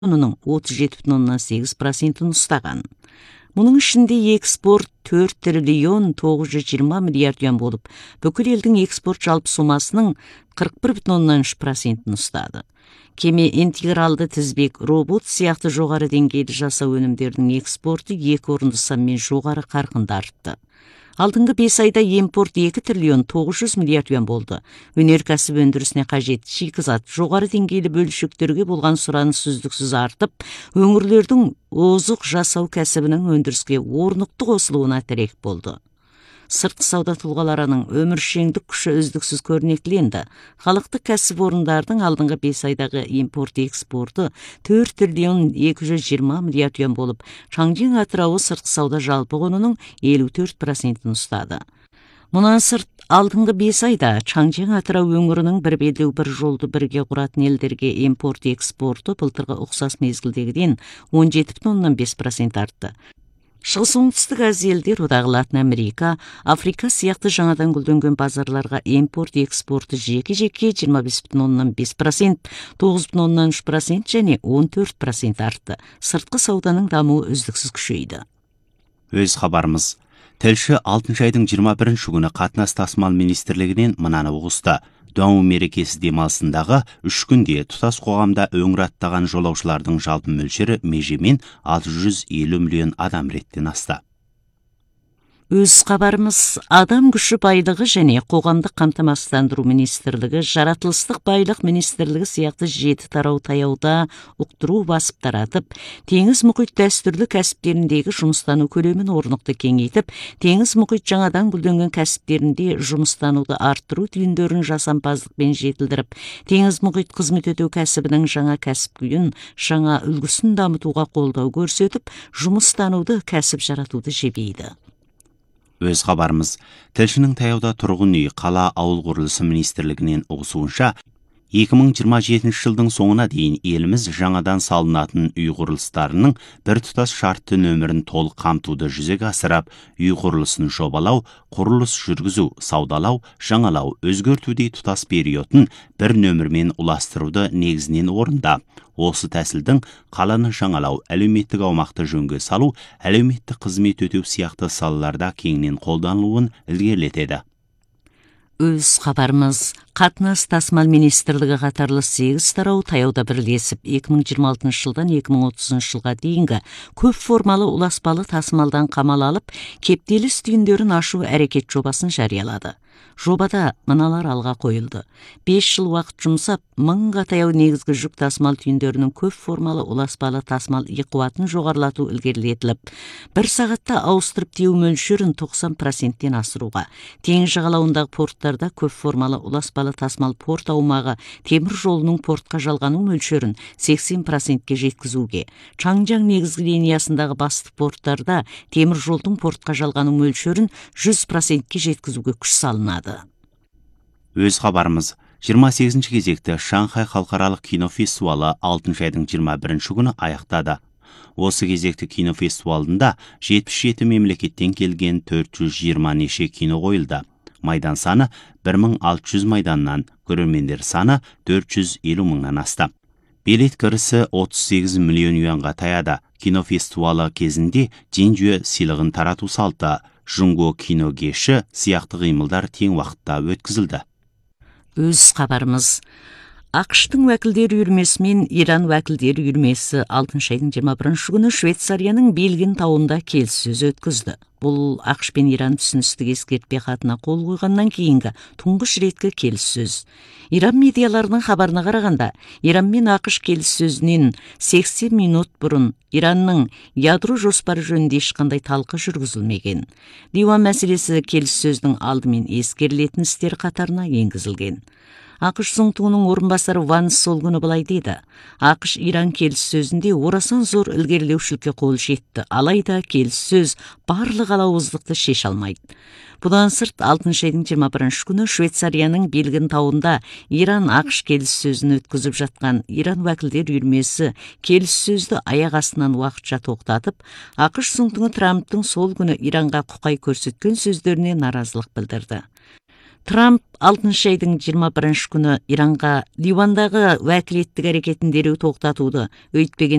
оның 37,8% ұстаған. Мұның ішінде экспорт 4 триллион 920 миллиард юан болып, бүкіл елдің экспорт жалпы сомасының 41,3% ұстады. Кеме интегралды тізбек, робот сияқты жоғары деңгейлі жасау өнімдерінің экспорты 2 орынды санмен жоғары қарқынды артты. Алдыңғы 5 айда импорт 2 триллион 900 миллиард юан болды. Өнеркәсіп өндірісіне қажет шикізат жоғары деңгейлі бөлшектерге болған сұраныс үздіксіз артып, өңірлердің озық жасау кәсібінің өндіріске орнықты қосылуына тірек болды. Сыртқы сауда тұлғаларының өміршеңдік күші үздіксіз көрнекіленді. Халықтық кәсіпорындардың алдыңғы 5 айдағы импорт-экспорты 4 триллион 220 миллиард юан болып, Шаңжин Атырауы сыртқы сауда жалпы құнының 54% ұстады. Мұнан сырт, алдыңғы 5 айда Шаңжин Атырау өңірінің бір белдеу бір жолды бірге құратын елдерге импорт-экспорты былтырғы ұқсас мезгілдегіден 17,5% артты. Шығыс оңтүстік Азия елдер одағы Латын Америка, Африка сияқты жаңадан гүлденген базарларға импорт-экспорты жеке-жеке 25,5%, 9,3% және 14% артты. Сыртқы сауданың дамуы үздіксіз күшейді. Өз хабарымыз. Тілші 6 айдың 21 күні қатынас тасымал министрлігінен мынаны ұғысты. Дуан мерекесі демалысындағы 3 күнде тұтас қоғамда өңір аттаған жолаушылардың жалпы мөлшері межемен 650 миллион адам реттен асты. Өз хабарымыз. Адам күші байлығы және қоғамдық қамтамасыздандыру министрлігі, жаратылыстық байлық министрлігі сияқты 7 тарау таяуда ұқтыру басып таратып, теңіз мұхит дәстүрлі кәсіптеріндегі жұмыстану көлемін орнықты кеңейтіп, теңіз мұхит жаңадан гүлденген кәсіптерінде жұмыстануды арттыру түйіндерін жасампаздықпен жетілдіріп, теңіз мұхит қызмет ету кәсібінің жаңа кәсіп күйін, жаңа үлгісін дамытуға қолдау көрсетіп, жұмыстануды кәсіп жаратуды жебейді. Өз хабарымыз. Тілшінің таяуда тұрғын үй, қала, ауыл құрылысы министрлігінен ұғысуынша, 2027 жылдың соңына дейін еліміз жаңадан салынатын үй құрылыстарының біртұтас шартты нөмірін толық қамтуды жүзеге асырып, үй құрылысын жобалау, құрылыс жүргізу, саудалау, жаңалау, өзгертудей тұтас периодын бір нөмірмен уластыруды негізінен орындап, осы тәсілдің қаланы жаңалау, әлеуметтік аумақты жөнге салу, әлеуметтік қызмет өтеу сияқты салаларда кеңінен қолданылуын ілгерілетеді. Өз хабарымыз. Қатынас тасымал министрлігі қатарлы 8 тарау таяуда бірлесіп, 2026 жылдан 2030 жылға дейінгі көп формалы уласпалы тасымалдан қамал алып, кептеліс түйіндерін ашу әрекет жобасын жариялады. Жобада мыналар алға қойылды. 5 жыл уақыт жұмсап, 1000-ға таяу негізгі жүк тасымал түйіндерінің көп формалы уласпалы тасымал қуатын жоғарылату ілгерілетіліп, 1 сағатта ауыстырып теу мөлшерін 90%-тен асыруға, теңіз жағалауындағы порттарда көп формалы уласпалы тасымал порт аумағы темір жолының портқа жалғану мөлшерін 80%-ке жеткізуге, Чаңжан негізгі линиясындағы басты порттарда темір жолдың портқа жалғану мөлшерін 100%-ке жеткізуге күш салынады. Өз хабарымыз. 28 кезекті Шанхай халықаралық кинофестивалы 6 айдың 21 күні аяқтады. Осы кезекті кинофестивалында 77 мемлекеттен келген 420 неше кино қойылды. Майдан саны 1600 майданнан, көрермендер саны 450 мыңнан асты. Билет кірісі 38 миллион юанға таяды. Кинофестивалы кезінде Жинжуе сыйлығын тарату салты, Жунго кино кеші сияқты қимылдар тең уақытта өткізілді. Өз хабарымыз. ақш-тың уәкілдер үйірмесі мен Иран уәкілдер үйірмесі 6 айдың 21 күні Швейцарияның Белгин тауында келіссөз өткізді. Бұл ақш пен Иран түсіністік ескертпе хатына қол қойғаннан кейінгі тұңғыш реткі келіссөз. Иран медиаларының хабарына қарағанда, Иран мен ақш келіссөзінен 80 минут бұрын Иранның ядро жоспары жөнінде ешқандай талқы жүргізілмеген. Ливан мәселесі келіссөздің алдымен ескерілетін істер қатарына енгізілген. ақш Зұңтуының орынбасары Ванс сол күні былай деді. ақш-Иран келіссөзінде орасан зор ілгерілеушілікке қол жетті, алайда келіссөз барлық алауыздықты шеше алмайды. Бұдан сырт 6 айдың 21 күні Швейцарияның Белгин тауында Иран-ақш келіссөзін өткізіп жатқан Иран уәкілдер үйірмесі келіссөзді аяқ астынан уақытша тоқтатып, ақш Зұңтуы Трамптың сол күні Иранға құқай көрсеткен сөздеріне наразылық білдірді. Трамп 6 айдың 21 күні Иранға Ливандағы уәкілеттік әрекетін дереу тоқтатуды, өйтпеген